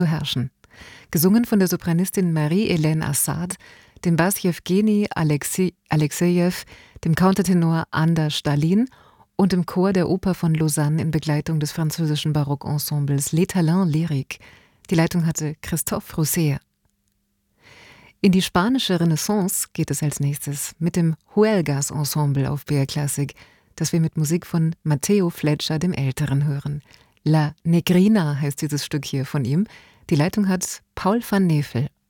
herrschen. Gesungen von der Sopranistin Marie-Hélène Assad, dem Bass Jewgeni Alexejew, dem Countertenor Anders Stalin und im Chor der Oper von Lausanne in Begleitung des französischen Barockensembles Les Talents Lyriques. Die Leitung hatte Christophe Rousset. In die spanische Renaissance geht es als nächstes mit dem Huelgas Ensemble auf BR Classic, das wir mit Musik von Matteo Flecha dem Älteren hören. La Negrina heißt dieses Stück hier von ihm. Die Leitung hat Paul van Nevel.